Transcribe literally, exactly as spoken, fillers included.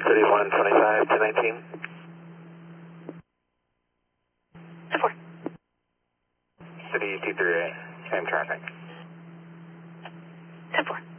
thirty-one twenty-five to nineteen. ten four. City two three eight, same traffic. ten four.